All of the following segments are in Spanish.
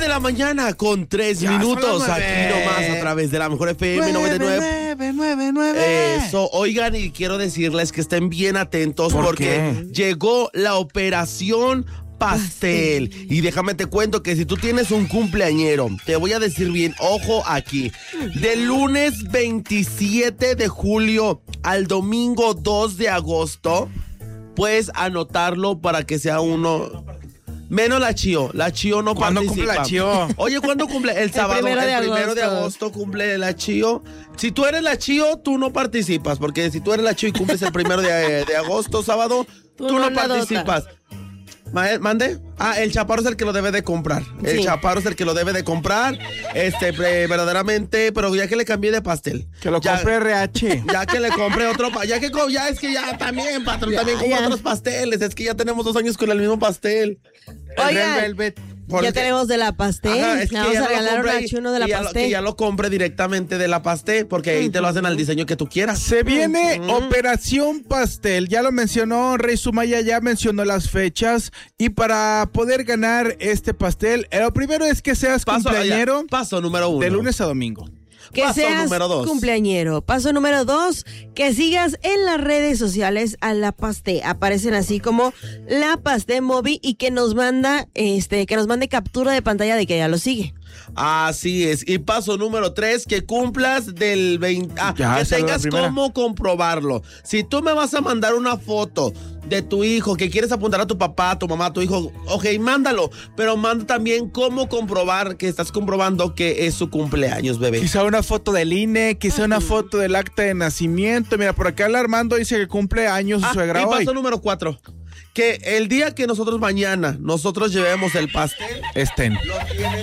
la mañana con 3 minutos. Aquí nomás a través de la mejor FM 99. Eso, oigan, y quiero decirles que estén bien atentos porque llegó la operación pastel. Y déjame te cuento que si tú tienes un cumpleañero, te voy a decir bien, ojo aquí, del lunes 27 de julio al domingo 2 de agosto, puedes anotarlo para que sea uno... Menos la Chio no participa. ¿Cuándo cumple la Chio? Oye, ¿cuándo cumple? El sábado, el primero de agosto cumple la Chio. Si tú eres la Chio, tú no participas, porque si tú eres la Chio y cumples el primero de agosto, sábado, tú no participas. ¿Mande? El chaparro es el que lo debe de comprar. Sí. El chaparro es el que lo debe de comprar. Verdaderamente, pero ya que le cambié de pastel. Que lo compre RH. Ya que le compré otro, ya es que ya también, patrón, también como otros pasteles. Es que ya tenemos 2 años con el mismo pastel. Oigan, el Velvet. Ya tenemos de la pastel. Ajá, es que vamos a regalar un H1 de la pastel. Que ya lo compre directamente de la pastel, porque ahí te lo hacen al diseño que tú quieras. Se viene Operación Pastel. Ya lo mencionó Rey Sumaya, ya mencionó las fechas. Y para poder ganar este pastel, lo primero es que seas cumpleañero. Paso número 1. De lunes a domingo. Que seas cumpleañero. Paso número 2, que sigas en las redes sociales a La Pasté. Aparecen así como La Pasté Mobi y que nos mande captura de pantalla de que ya lo sigue. Así es. Y paso número 3, que cumplas del 20. Que tengas cómo comprobarlo. Si tú me vas a mandar una foto de tu hijo, que quieres apuntar a tu papá, a tu mamá, a tu hijo, ok, mándalo, pero manda también cómo comprobar que estás comprobando que es su cumpleaños, bebé. Quizá una foto del INE, quizá una foto del acta de nacimiento. Mira, por acá el Armando dice que cumple años su suegra hoy. Y paso número 4, que el día que nosotros llevemos el pastel, estén. Lo tienes,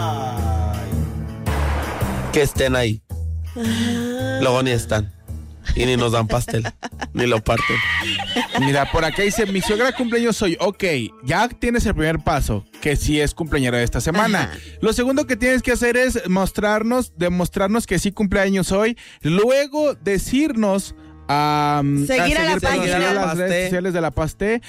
que estén ahí. Luego ni están. Y ni nos dan pastel, ni lo parten. Mira, por acá dice, mi suegra cumpleaños hoy. Ok, ya tienes el primer paso, que sí es cumpleañero de esta semana. Ajá. Lo segundo que tienes que hacer es demostrarnos que sí cumpleaños hoy. Luego decirnos... seguir a la página, las redes sociales de La Pasté,